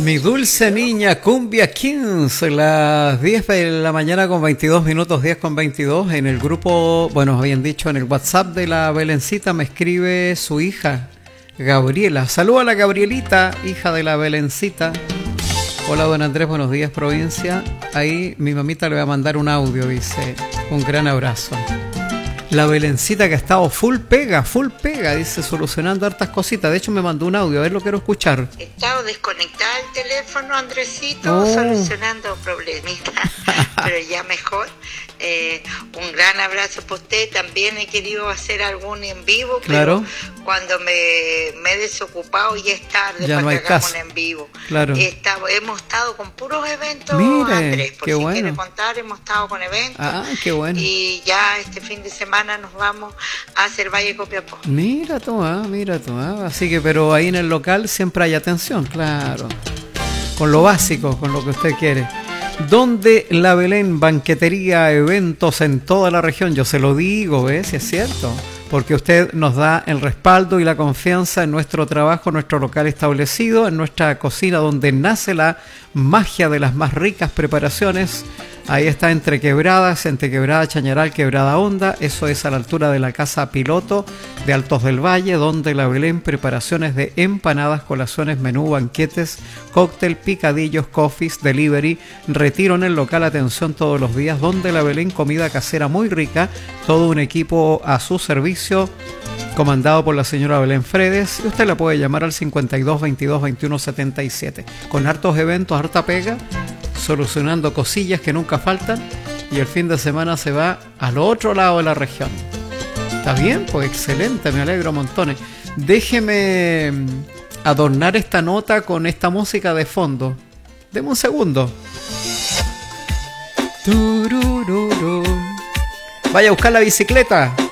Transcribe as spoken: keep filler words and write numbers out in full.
Mi dulce niña, Cumbia quince, las diez de la mañana con veintidós minutos, diez con veintidós. En el grupo, bueno, habían dicho en el WhatsApp de la Belencita, me escribe su hija, Gabriela. Saluda a la Gabrielita, hija de la Belencita. Hola, don Andrés, buenos días, provincia. Ahí mi mamita le va a mandar un audio, dice, un gran abrazo. La Belencita que ha estado full pega, full pega, dice, solucionando hartas cositas. De hecho, me mandó un audio, a ver, lo quiero escuchar. He estado desconectada el teléfono, Andresito, oh. solucionando problemitas, pero ya mejor. Eh, un gran abrazo para usted. También he querido hacer algún en vivo, claro. Pero cuando me, me he desocupado ya es tarde ya para no que hay hagamos caso. un en vivo. Claro. He estado, hemos estado con puros eventos, Mire, Andrés, por qué si bueno. quiere contar, hemos estado con eventos. Ah, qué bueno. Y ya este fin de semana nos vamos a hacer Valle Copiapó. Mira tú, ah, mira tú, ah. Así que, pero ahí en el local siempre hay atención, claro. Con lo básico, con lo que usted quiere. ¿Dónde la Belén? Banquetería, eventos en toda la región. Yo se lo digo, ¿ves? Si es cierto. Porque usted nos da el respaldo y la confianza en nuestro trabajo, en nuestro local establecido, en nuestra cocina donde nace la magia de las más ricas preparaciones. Ahí está entre Quebradas, entre Quebrada Chañaral, Quebrada Honda. Eso es a la altura de la Casa Piloto de Altos del Valle, donde la Belén, preparaciones de empanadas, colaciones, menú, banquetes, cóctel, picadillos, coffees, delivery, retiro en el local, atención todos los días, donde la Belén, comida casera muy rica, todo un equipo a su servicio, comandado por la señora Belén Fredes, y usted la puede llamar al cincuenta y dos, veintidós, veintiuno, setenta y siete. Con hartos eventos, harta pega, solucionando cosillas que nunca faltan, y el fin de semana se va al otro lado de la región. ¿Está bien? Pues excelente, me alegro montones. Déjeme adornar esta nota con esta música de fondo. Deme un segundo. Turururu. Vaya a buscar la bicicleta.